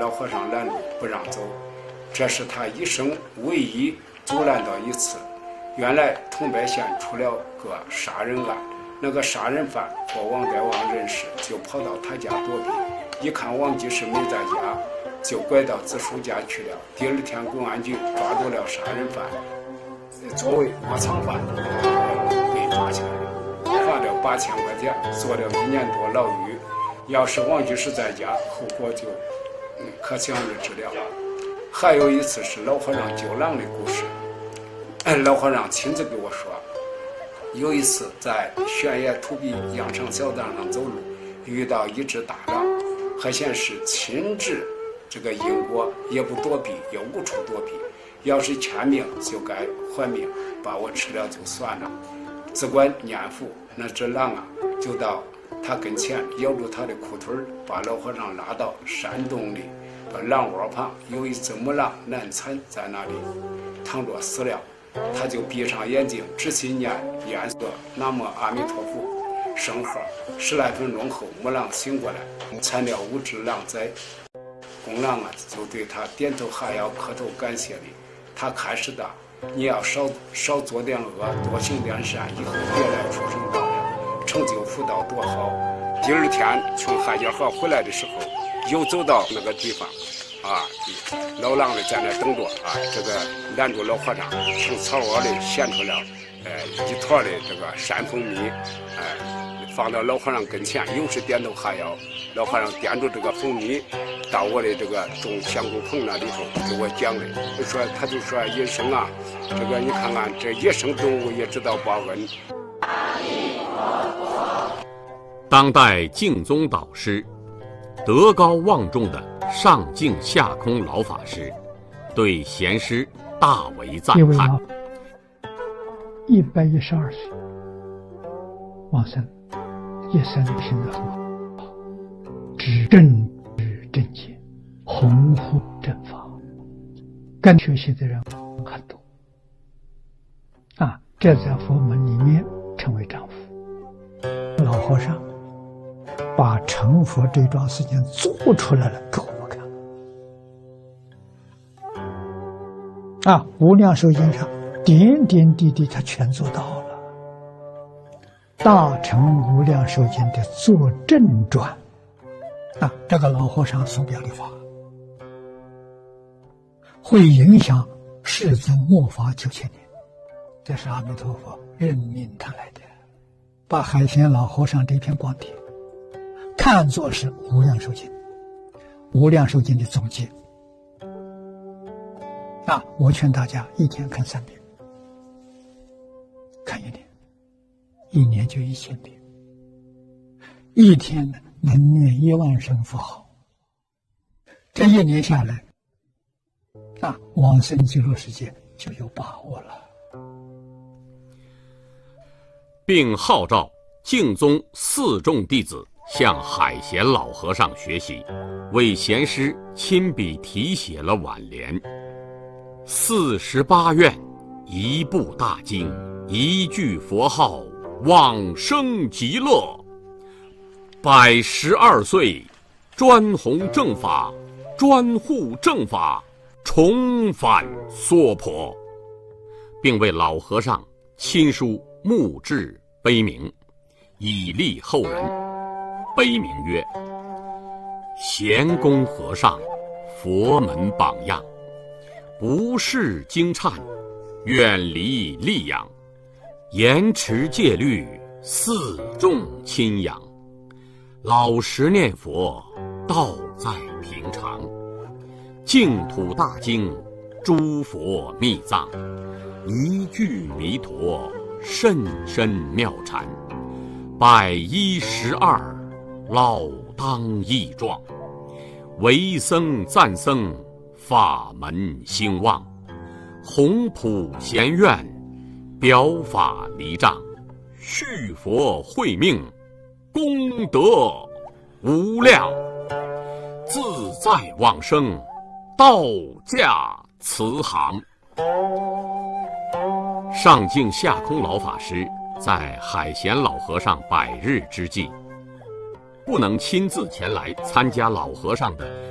老和尚拦路不让走，这是他一生唯一阻拦到一次。原来桐柏县出了个杀人案，那个杀人犯和王德旺认识，就跑到他家躲避，一看王济世没在家，就拐到子叔家去了。第二天公安局抓住了杀人犯，作为窝藏犯被抓起来了，罚了8000块钱，坐了1年多牢狱。要是王济世在家，后果就可想而知了。还有一次是老和尚救狼的故事，老和尚亲自给我说，有一次在悬崖土壁羊肠小道上走路，遇到一只大狼，还显示亲治这个因果，也不躲避，也无处躲避。要是欠命就该还命，把我吃了就算了。只管念佛，那只狼啊，就到他跟前咬住他的裤腿，把老和尚拉到山洞里，把狼窝旁有一只母狼难产在那里躺着死了。他就闭上眼睛，仔细念色南无阿弥陀佛圣号，10来分钟后，母狼醒过来，产了5只狼崽。公狼啊，就对他点头哈腰，磕头感谢礼。他开始的，你要少做点恶，多行点善，以后别来畜生道了，成就福道多好。第二天从海家河回来的时候，又走到那个地方。老狼呢在那等着这个拦住老和尚，从草窝里衔出了一坨的这个山蜂蜜，放到老和尚跟前，又是点头哈腰。老和尚掂住这个蜂蜜，到我的这个种香菇棚那里头给我讲的，他就说野生啊，这个你看看这野生动物也知道报恩。 当代净宗导师，德高望重的上净下空老法师对贤师大为赞叹。 112岁往生，一生品德很好，知正知正见，弘护正法，跟学习的人很多这在佛门里面称为丈夫。老和尚把成佛这桩事情做出来了给我们看无量寿经上点点滴滴他全做到了。大乘无量寿经的作证传这个老和尚所表的法会影响世尊末法9000年，这是阿弥陀佛任命他来的，把海贤老和尚这篇光碟看作是无量寿经，无量寿经的总结我劝大家一天看3遍，看1年，1年就1000遍，一天能念1万声佛号，这1年下来往生极乐世界就有把握了。 并号召净宗4众弟子向海贤老和尚学习，为贤师亲笔题写了挽联：48愿，一部大经，一句佛号，往生极乐。112岁，专弘正法，专护正法，重返娑婆，并为老和尚亲书墓志碑铭，以利后人。碑铭曰：贤公和尚，佛门榜样，不事经忏，远离戾养，严持戒律，4众亲养，老实念佛，道在平常，净土大经，诸佛密藏，一句弥陀，甚深妙禅，112老当益壮，为僧赞僧，法门兴旺，弘普贤愿，表法离障，续佛慧命，功德无量，自在往生，道驾慈航。上净下空老法师在海贤老和尚100日之际，不能亲自前来参加老和尚的